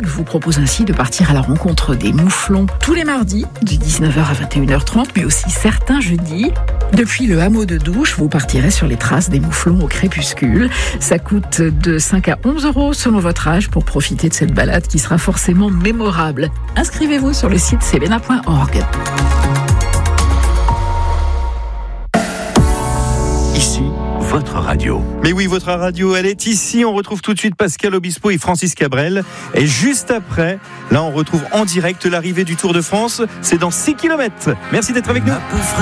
Orgue vous propose ainsi de partir à la rencontre des mouflons tous les mardis de 19h à 21h30, mais aussi certains jeudis. Depuis le hameau de Douche, vous partirez sur les traces des mouflons au crépuscule. Ça coûte de 5 à 11 € selon votre âge pour profiter de cette balade qui sera forcément mémorable. Inscrivez-vous sur le site cbna.org. Ici, votre radio. Mais oui, votre radio, elle est ici. On retrouve tout de suite Pascal Obispo et Francis Cabrel. Et juste après, là, on retrouve en direct l'arrivée du Tour de France. C'est dans 6 km. Merci d'être avec nous.